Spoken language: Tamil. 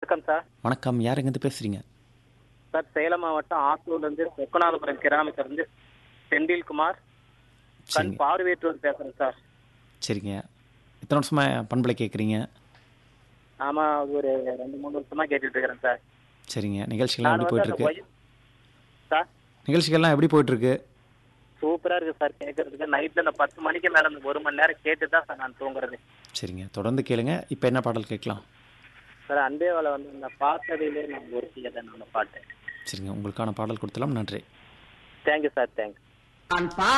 வணக்கம் சார். வணக்கம். யார் எங்கேருந்து பேசுறீங்க? சார் சேலம் மாவட்டம் ஆத்தூர்லேருந்து சொக்கநாதபுரம் கிராமத்திலிருந்து செந்தில்குமார் கண் சரிங்க, பார்வையற்றோர் பேசுகிறேன் சார். சரிங்க. எத்தனை வருஷமா பண்பலை கேட்குறீங்க? ஆமாம், அது ஒரு 2-3 வருஷமாக கேட்டுட்டு இருக்கிறேன் சார். சரிங்க. நிகழ்ச்சிகள்லாம் நான் எப்படி வந்து அந்த போயிட்டுருக்கு? ஒய் சார் நிகழ்ச்சிகள்லாம் எப்படி போயிட்டுருக்கு? சூப்பராக இருக்குது சார் கேட்கறதுக்கு. நைட்டில் இந்த 10 மணிக்கு மேலே அந்த 1 மணி நேரம் கேட்டு தான் சார் நான் தூங்குறது. சரிங்க. தொடர்ந்து கேளுங்க. இப்போ என்ன பாடல் கேட்கலாம்? சார் அன்பே வாழ வந்து இந்த பார்த்ததிலே நான் ஒரு சில பாட்டு. சரிங்க. உங்களுக்கான பாடல் கொடுத்தலாம். நன்றி. Thank you sir, thanks. நான்